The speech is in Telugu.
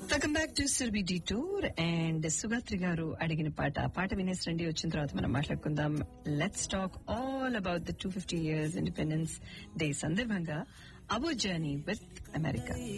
Welcome back to Surabhi detour and Sugatri గారు అడిగిన పాట వినేసి రండి. వచ్చిన తర్వాత మనం మాట్లాడుకుందాం. Let's talk all about the 250 years independence day సందర్భంగా అవర్ జర్నీ విత్ అమెరికా.